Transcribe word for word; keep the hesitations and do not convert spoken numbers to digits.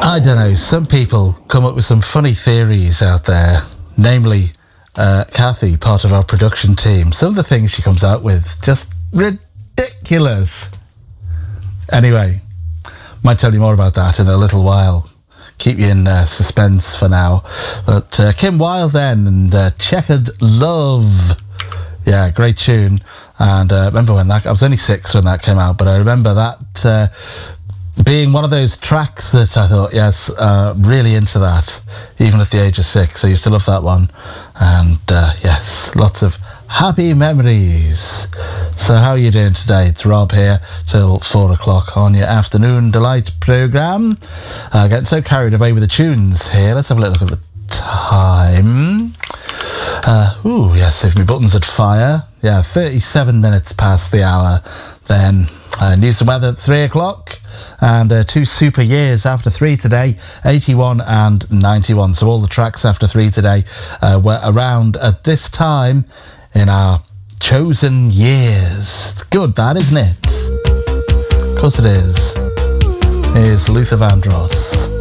I don't know, some people come up with some funny theories out there, namely uh, Kathy, part of our production team. Some of the things she comes out with, just ridiculous. Anyway, might tell you more about that in a little while. Keep you in uh, suspense for now. But uh, Kim Wilde then, and uh, Checkered Love. Yeah, great tune. And uh, remember when that, I was only six when that came out, but I remember that uh, being one of those tracks that I thought, yes, uh, really into that, even at the age of six. I used to love that one. And uh, yes, lots of happy memories. So how are you doing today? It's Rob here till four o'clock on your Afternoon Delight programme. Uh, getting so carried away with the tunes here. Let's have a little look at the time. Uh, ooh, yes, if my buttons would fire. Yeah, thirty-seven minutes past the hour. Then uh, news and weather at three o'clock. And uh, two super years after three today, eighty-one and ninety-one. So all the tracks after three today uh, were around at this time in our chosen years. It's good, that, isn't it? Of course it is. Here's Luther Vandross.